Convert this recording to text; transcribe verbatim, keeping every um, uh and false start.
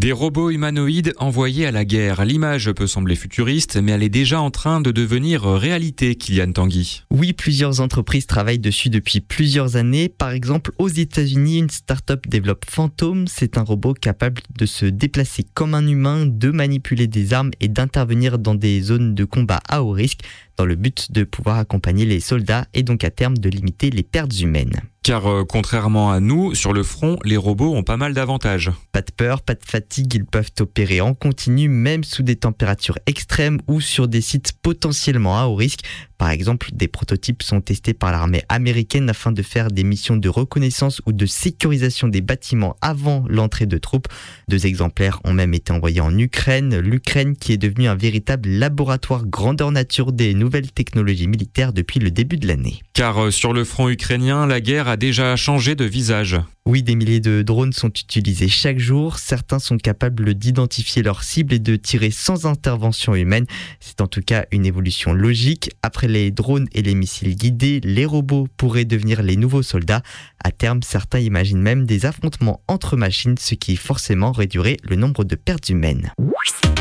Des robots humanoïdes envoyés à la guerre. L'image peut sembler futuriste, mais elle est déjà en train de devenir réalité, Kylian Tanguy. Oui, plusieurs entreprises travaillent dessus depuis plusieurs années. Par exemple, aux États-Unis, une start-up développe Phantom. C'est un robot capable de se déplacer comme un humain, de manipuler des armes et d'intervenir dans des zones de combat à haut risque, dans le but de pouvoir accompagner les soldats et donc à terme de limiter les pertes humaines. Car euh, contrairement à nous, sur le front, les robots ont pas mal d'avantages. Pas de peur, pas de fatigue, ils peuvent opérer en continu, même sous des températures extrêmes ou sur des sites potentiellement à haut risque. Par exemple, des prototypes sont testés par l'armée américaine afin de faire des missions de reconnaissance ou de sécurisation des bâtiments avant l'entrée de troupes. Deux exemplaires ont même été envoyés en Ukraine, l'Ukraine qui est devenue un véritable laboratoire grandeur nature des nouvelles technologies militaires depuis le début de l'année. Car euh, sur le front ukrainien, la guerre a déjà changé de visage. Oui, des milliers de drones sont utilisés chaque jour. Certains sont capables d'identifier leurs cibles et de tirer sans intervention humaine. C'est en tout cas une évolution logique. Après les drones et les missiles guidés, les robots pourraient devenir les nouveaux soldats. À terme, certains imaginent même des affrontements entre machines, ce qui forcément réduirait le nombre de pertes humaines.